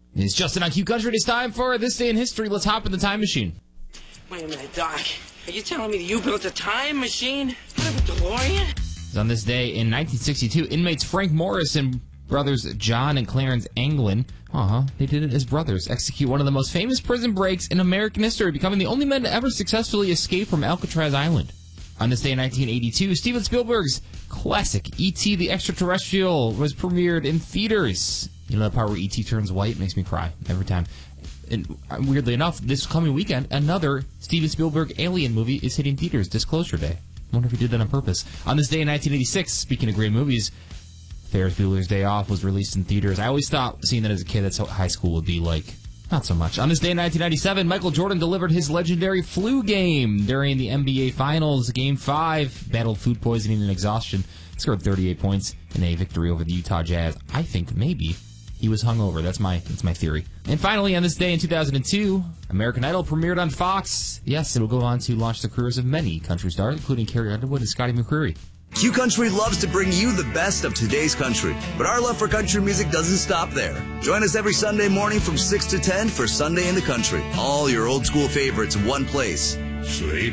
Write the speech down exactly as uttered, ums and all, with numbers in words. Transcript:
It's Justin on Q Country. It's time for This Day in History. Let's hop in the time machine. Wait a minute, Doc. Are you telling me that you built a time machine? What, a DeLorean? On this day in nineteen sixty-two, inmates Frank Morris and brothers John and Clarence Anglin, uh-huh, they did it as brothers, execute one of the most famous prison breaks in American history, becoming the only men to ever successfully escape from Alcatraz Island. On this day in nineteen eighty-two, Steven Spielberg's classic E T the Extraterrestrial was premiered in theaters. You know that part where E T turns white? Makes me cry every time. And weirdly enough, this coming weekend, another Steven Spielberg alien movie is hitting theaters, Disclosure Day. I wonder if he did that on purpose. On this day in nineteen eighty-six, speaking of great movies, Ferris Bueller's Day Off was released in theaters. I always thought, seeing that as a kid, that's what high school would be like. Not so much. On this day in nineteen ninety-seven, Michael Jordan delivered his legendary flu game during the N B A Finals. Game five, battled food poisoning and exhaustion, scored thirty-eight points in a victory over the Utah Jazz. I think maybe he was hungover. That's my that's my theory. And finally, on this day in two thousand two, American Idol premiered on Fox. Yes, it will go on to launch the careers of many country stars, including Carrie Underwood and Scotty McCreery. Q Country loves to bring you the best of today's country, but our love for country music doesn't stop there. Join us every Sunday morning from six to ten for Sunday in the Country. All your old school favorites in one place. Sweet.